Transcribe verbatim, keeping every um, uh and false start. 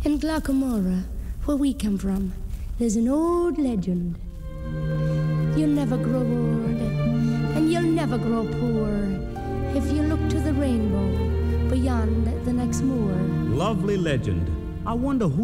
In Glockamora, where we come from, there's an old legend. You'll never grow old, and you'll never grow poor, if you look to the rainbow beyond the next moor. Lovely legend. I wonder who